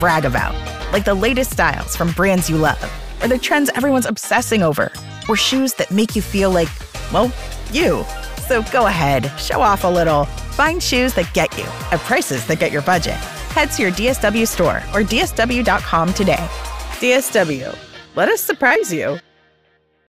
brag about, like the latest styles from brands you love, or the trends everyone's obsessing over, or shoes that make you feel like, well, you. So go ahead, show off a little. Find shoes that get you at prices that get your budget. Head to your DSW store or dsw.com today. DSW, let us surprise you.